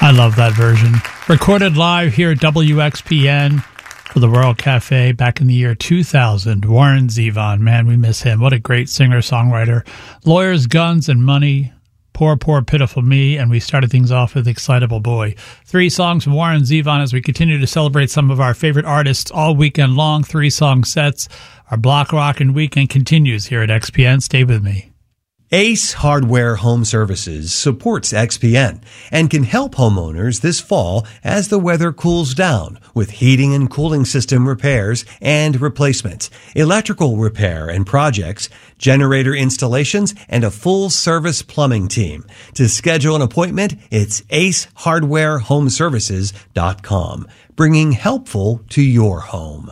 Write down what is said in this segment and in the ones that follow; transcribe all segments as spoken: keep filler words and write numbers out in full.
I love that version. Recorded live here at W X P N for the World Cafe back in the year two thousand. Warren Zevon, man, we miss him. What a great singer-songwriter. Lawyers, Guns, and Money. Poor, Poor, Pitiful Me, and we started things off with Excitable Boy. Three songs from Warren Zevon as we continue to celebrate some of our favorite artists all weekend long. Three song sets. Our Block Rockin' Weekend continues here at X P N. Stay with me. Ace Hardware Home Services supports X P N and can help homeowners this fall as the weather cools down with heating and cooling system repairs and replacements, electrical repair and projects, generator installations, and a full-service plumbing team. To schedule an appointment, it's ace hardware home services dot com, bringing helpful to your home.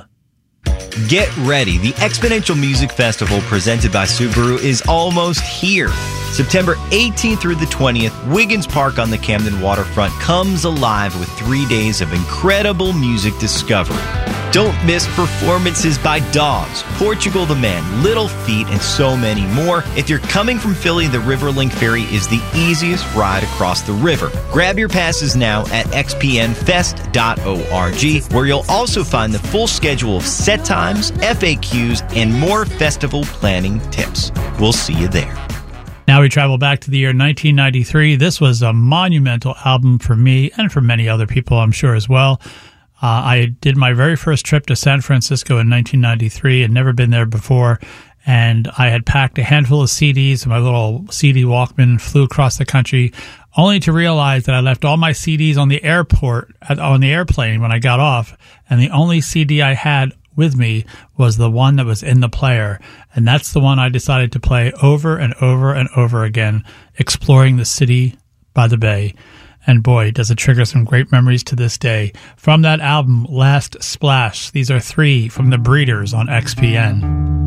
Get ready. The Exponential Music Festival presented by Subaru is almost here. September eighteenth through the twentieth, Wiggins Park on the Camden waterfront comes alive with three days of incredible music discovery. Don't miss performances by Dogs, Portugal the Man, Little Feat, and so many more. If you're coming from Philly, the Riverlink Ferry is the easiest ride across the river. Grab your passes now at x p n fest dot org, where you'll also find the full schedule of set times, F A Qs, and more festival planning tips. We'll see you there. Now we travel back to the year nineteen ninety-three. This was a monumental album for me and for many other people, I'm sure, as well. Uh, I did my very first trip to San Francisco in nineteen ninety-three. Had never been there before, and I had packed a handful of C Ds in my little C D Walkman, flew across the country, only to realize that I left all my C Ds on the airport, on the airplane when I got off, and the only C D I had with me was the one that was in the player, and that's the one I decided to play over and over and over again, exploring the city by the bay. And boy, does it trigger some great memories to this day. From that album, Last Splash, these are three from The Breeders on X P N.